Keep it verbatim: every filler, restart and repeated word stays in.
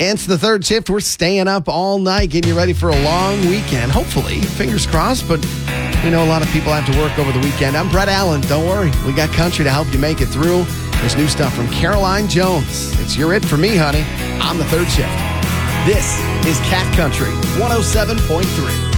It's the third shift. We're staying up all night, getting you ready for a long weekend. Hopefully, fingers crossed, but we know a lot of people have to work over the weekend. I'm Brett Allen. Don't worry. We got country to help you make it through. There's new stuff from Caroline Jones. It's You're It For Me, honey. I'm the third shift. This is Cat Country one oh seven point three.